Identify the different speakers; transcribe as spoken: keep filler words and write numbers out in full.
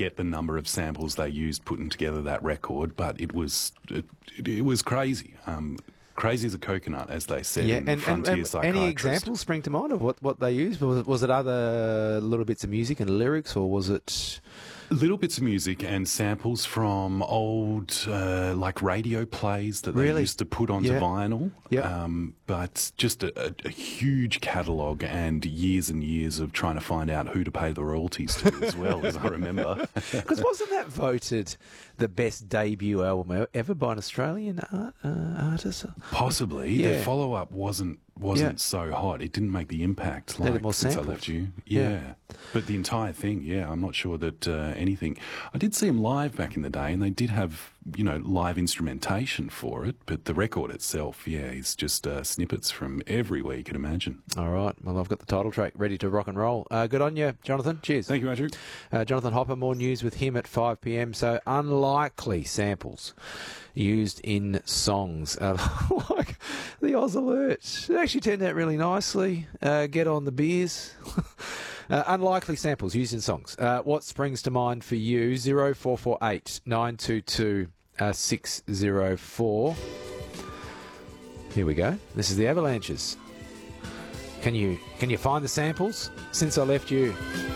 Speaker 1: forget the number of samples they used putting together that record, but it was it, it, it was crazy. Um, crazy as a coconut, as they said
Speaker 2: Yeah,
Speaker 1: in
Speaker 2: and,
Speaker 1: Frontier
Speaker 2: and, and
Speaker 1: Psychiatrist.
Speaker 2: any examples spring to mind of what, what they used? Was it, was it other little bits of music and lyrics, or was it...
Speaker 1: Little bits of music and samples from old, uh, like radio plays that they
Speaker 2: Really?
Speaker 1: used to put onto
Speaker 2: Yeah.
Speaker 1: vinyl.
Speaker 2: Yeah.
Speaker 1: Um, but just a, a, a huge catalogue and years and years of trying to find out who to pay the royalties to as well, as I remember.
Speaker 2: Because wasn't that voted the best debut album ever by an Australian art, uh, artist?
Speaker 1: Possibly.
Speaker 2: Yeah.
Speaker 1: The follow-up wasn't wasn't
Speaker 2: Yeah.
Speaker 1: so hot. It didn't make the impact like
Speaker 2: Needed more
Speaker 1: since I
Speaker 2: samples.
Speaker 1: left you. Yeah.
Speaker 2: Yeah.
Speaker 1: But the entire thing, yeah, I'm not sure that uh, anything... I did see them live back in the day, and they did have, you know, live instrumentation for it, but the record itself, yeah, is just uh, snippets from everywhere you could imagine.
Speaker 2: All right. Well, I've got the title track ready to rock and roll. Uh, good on you, Jonathan. Cheers.
Speaker 1: Thank you, Andrew.
Speaker 2: Uh, Jonathan Hopper, more news with him at five p m. So, unlikely samples used in songs. Uh, like the Oz Alert. It actually turned out really nicely. Uh, get on the beers. Uh, unlikely samples used in songs. Uh, what springs to mind for you? zero four four eight nine two two six zero four. Here we go. This is the Avalanches. Can you can you find the samples? Since I left you.